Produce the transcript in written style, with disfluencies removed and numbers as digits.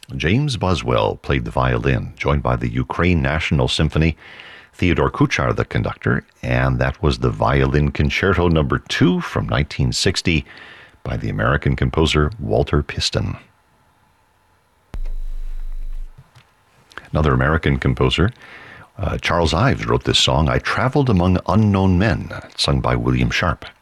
James Boswell played the violin, joined by the Ukraine National Symphony, Theodore Kuchar, the conductor, and that was the Violin Concerto No. 2 from 1960 by the American composer Walter Piston. Another American composer, Charles Ives, wrote this song, I Traveled Among Unknown Men, sung by William Sharp.